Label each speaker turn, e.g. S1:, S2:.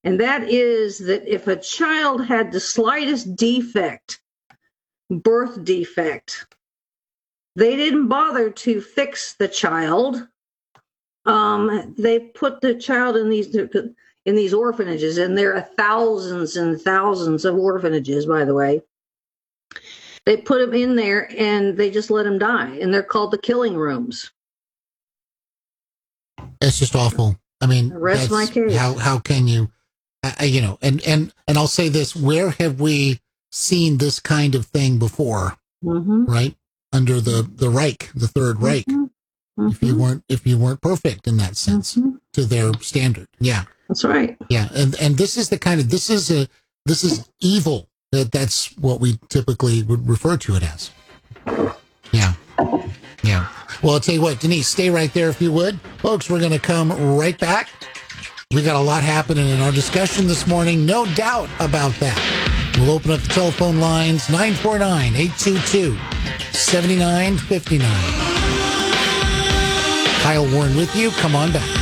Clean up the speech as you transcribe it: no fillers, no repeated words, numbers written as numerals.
S1: And that is that if a child had the slightest defect, birth defect, they didn't bother to fix the child. They put the child in these orphanages, and there are thousands and thousands of orphanages, by the way. They put them in there, and they just let them die, and they're called the killing rooms.
S2: It's just awful. I mean,
S1: rest my case.
S2: How can you, and I'll say this: where have we seen this kind of thing before? Mm-hmm. Right under the Reich, the Third Reich. Mm-hmm. If you weren't perfect in that sense to their standard, yeah,
S1: that's right.
S2: Yeah, and this is the kind of this is evil. That's what we typically would refer to it as. Yeah. Well, I'll tell you what, Denise, stay right there if you would. Folks, we're going to come right back. We got a lot happening in our discussion this morning, no doubt about that. We'll open up the telephone lines, 949-822-7959. Kyle Warren with you. Come on back.